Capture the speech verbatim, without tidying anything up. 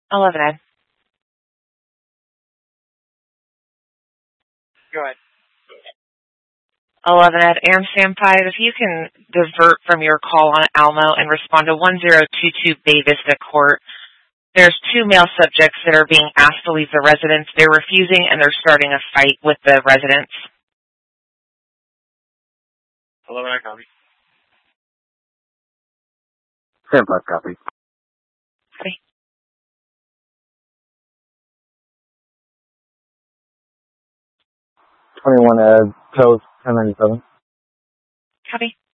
eleven Ed. Go ahead. eleven Ed, Amsterdam five, if you can divert from your call on Almo and respond to one zero two two Bay Vista Court. There's two male subjects that are being asked to leave the residence. They're refusing, and they're starting a fight with the residents. eleven Ed, copy. Sam five, copy. Copy. twenty-one Ed, Toast, ten ninety-seven. Copy.